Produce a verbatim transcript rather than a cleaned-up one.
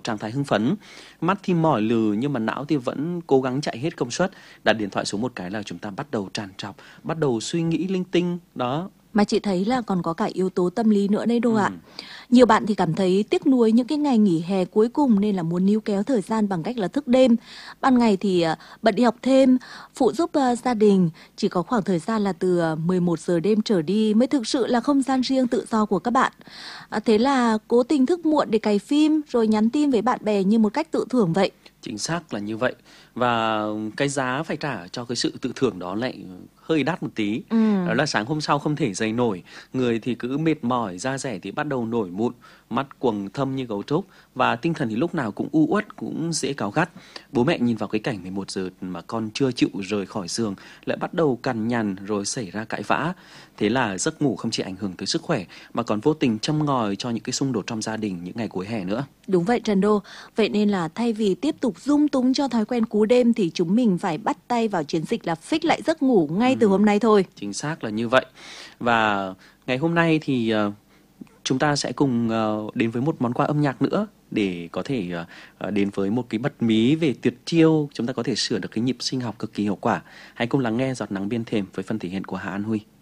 trạng thái hưng phấn. Mắt thì mỏi lừ nhưng mà não thì vẫn cố gắng chạy hết công suất. Đặt điện thoại xuống một cái là chúng ta bắt đầu trằn trọc, bắt đầu suy nghĩ linh tinh đó. Mà chị thấy là còn có cả yếu tố tâm lý nữa đấy Đô Ừ. ạ. Nhiều bạn thì cảm thấy tiếc nuối những cái ngày nghỉ hè cuối cùng nên là muốn níu kéo thời gian bằng cách là thức đêm. Ban ngày thì à, bận đi học thêm, phụ giúp à, gia đình, chỉ có khoảng thời gian là từ à, mười một giờ đêm trở đi mới thực sự là không gian riêng tự do của các bạn. À, thế là cố tình thức muộn để cày phim rồi nhắn tin với bạn bè như một cách tự thưởng vậy. Chính xác là như vậy. Và cái giá phải trả cho cái sự tự thưởng đó lại hơi đắt một tí. Ừ. Đó là sáng hôm sau không thể dậy nổi, người thì cứ mệt mỏi, da dẻ thì bắt đầu nổi mụn, mắt quầng thâm như gấu trúc, và tinh thần thì lúc nào cũng u uất, cũng dễ cáu gắt. Bố mẹ nhìn vào cái cảnh mười một giờ mà con chưa chịu rời khỏi giường lại bắt đầu cằn nhằn rồi xảy ra cãi vã. Thế là giấc ngủ không chỉ ảnh hưởng tới sức khỏe mà còn vô tình châm ngòi cho những cái xung đột trong gia đình những ngày cuối hè nữa. Đúng vậy Trần Đô. Vậy nên là thay vì tiếp tục dung túng cho thói quen cú đêm thì chúng mình phải bắt tay vào chiến dịch là fix lại giấc ngủ ngay từ Ừ. hôm nay thôi. Chính xác là như vậy. Và ngày hôm nay thì uh, chúng ta sẽ cùng uh, đến với một món quà âm nhạc nữa để có thể uh, đến với một cái bật mí về tuyệt chiêu chúng ta có thể sửa được cái nhịp sinh học cực kỳ hiệu quả. Hãy cùng lắng nghe Giọt nắng bên thềm với phần thể hiện của Hà An Huy.